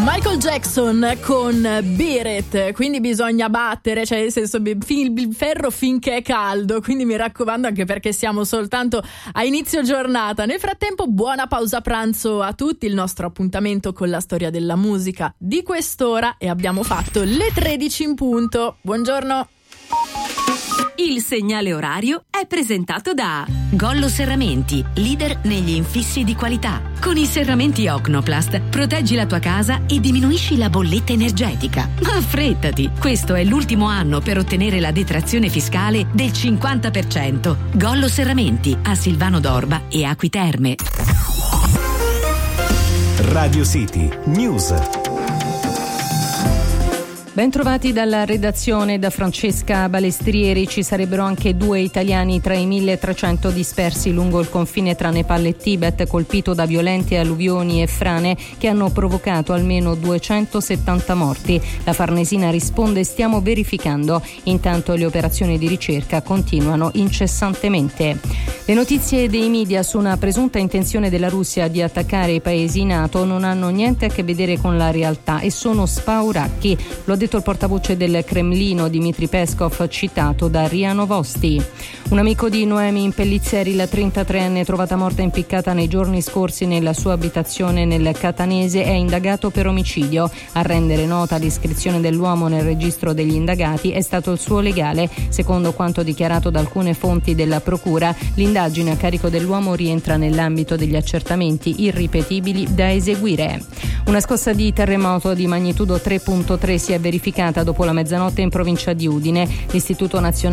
Michael Jackson con Beat It, quindi bisogna battere, cioè nel senso il ferro finché è caldo, quindi mi raccomando, anche perché siamo soltanto a inizio giornata. Nel frattempo buona pausa pranzo a tutti, il nostro appuntamento con la storia della musica di quest'ora, e abbiamo fatto le 13 in punto. Buongiorno. Il segnale orario è presentato da Gollo Serramenti, leader negli infissi di qualità. Con i serramenti Ocnoplast proteggi la tua casa e diminuisci la bolletta energetica. Ma affrettati, questo è l'ultimo anno per ottenere la detrazione fiscale del 50%. Gollo Serramenti a Silvano d'Orba e Acqui Terme. Radio City News. Bentrovati dalla redazione, da Francesca Balestrieri. Ci sarebbero anche 2 italiani tra i 1.300 dispersi lungo il confine tra Nepal e Tibet, colpito da violente alluvioni e frane che hanno provocato almeno 270 morti. La Farnesina risponde: stiamo verificando. Intanto le operazioni di ricerca continuano incessantemente. Le notizie dei media su una presunta intenzione della Russia di attaccare i paesi NATO non hanno niente a che vedere con la realtà e sono spauracchi. Lo ha detto il portavoce del Cremlino Dmitry Peskov, citato da RIA Novosti. Un amico di Noemi Pellizzeri, la 33enne trovata morta impiccata nei giorni scorsi nella sua abitazione nel Catanese, è indagato per omicidio. A rendere nota l'iscrizione dell'uomo nel registro degli indagati è stato il suo legale. Secondo quanto dichiarato da alcune fonti della procura, l'indagine a carico dell'uomo rientra nell'ambito degli accertamenti irripetibili da eseguire. Una scossa di terremoto di magnitudo 3.3 si è verificata dopo la mezzanotte in provincia di Udine. L'Istituto Nazionale